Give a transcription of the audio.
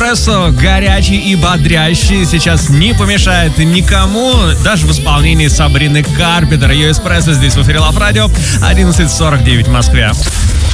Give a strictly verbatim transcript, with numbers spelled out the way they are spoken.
эспрессо горячий и бодрящий сейчас не помешает никому, даже в исполнении Сабрины Карпентер. Ее эспрессо здесь в эфире Лав Радио, одиннадцать сорок девять в Москве.